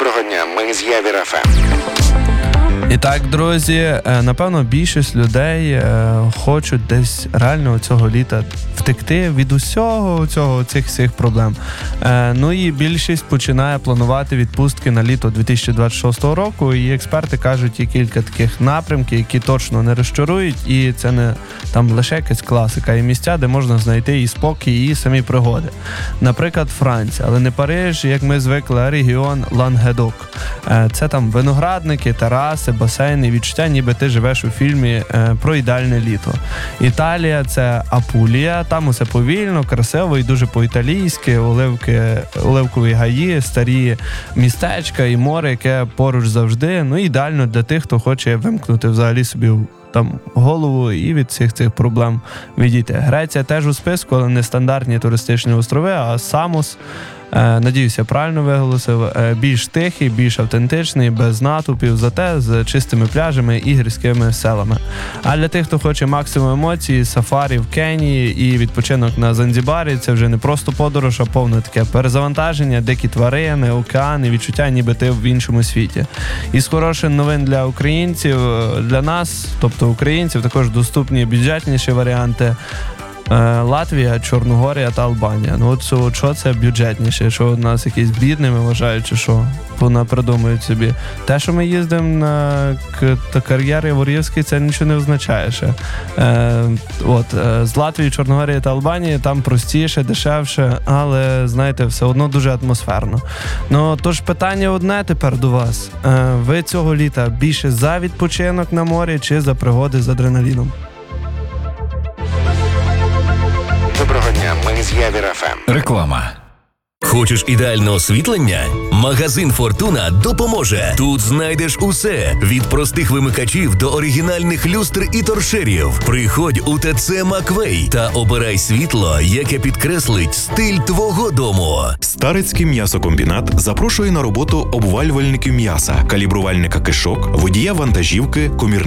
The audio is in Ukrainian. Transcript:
Доброго дня, ми з Явір ФМ. І так, друзі, напевно, більшість людей хочуть десь реально цього літа втекти від усього цих всіх проблем. Ну і більшість починає планувати відпустки на літо 2026 року, і експерти кажуть, є кілька таких напрямків, які точно не розчарують, і це не там лише якась класика, і місця, де можна знайти і спокій, і самі пригоди. Наприклад, Франція, але не Париж, як ми звикли, а регіон Лангедок. Це там виноградники, тераси, басейни, відчуття, ніби ти живеш у фільмі про ідеальне літо. Італія – це Апулія, там усе повільно, красиво і дуже по-італійськи, оливкові гаї, старі містечка і море, яке поруч завжди. Ну, ідеально для тих, хто хоче вимкнути взагалі собі там голову і від всіх цих проблем відійти. Греція теж у списку, але не стандартні туристичні острови, а Самос. Надіюся, правильно виголосив. Більш тихий, більш автентичний, без натовпів, зате з чистими пляжами і гірськими селами. А для тих, хто хоче максимум емоцій, сафарі в Кенії і відпочинок на Занзібарі, це вже не просто подорож, а повне таке перезавантаження, дикі тварини, океани, відчуття, ніби ти в іншому світі. І з хороших новин для українців, для нас, тобто українців, також доступні бюджетніші варіанти. Латвія, Чорногорія та Албанія. Ну от що це бюджетніше? Що у нас якісь бідними вважають, чи що? Вона придумують собі. Те, що ми їздимо на кар'єри Ворівський, це нічого не означає ще. З Латвії, Чорногорії та Албанії там простіше, дешевше, але, знаєте, все одно дуже атмосферно. Ну, тож питання одне тепер до вас. Ви цього літа більше за відпочинок на морі чи за пригоди з адреналіном? Доброго дня, ми з Явір ФМ. Реклама. Хочеш ідеальне освітлення? Магазин «Фортуна» допоможе. Тут знайдеш усе. Від простих вимикачів до оригінальних люстр і торшерів. Приходь у ТЦ «Маквей» та обирай світло, яке підкреслить стиль твого дому. Старицький м'ясокомбінат запрошує на роботу обвалювальників м'яса, калібрувальника кишок, водія вантажівки, комірника